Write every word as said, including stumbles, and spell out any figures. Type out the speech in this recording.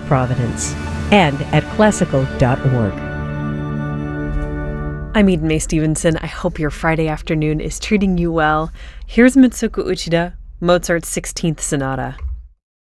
Providence, and at classical dot org. I'm Eden Mae Stevenson. I hope your Friday afternoon is treating you well. Here's Mitsuko Uchida, Mozart's sixteenth Sonata.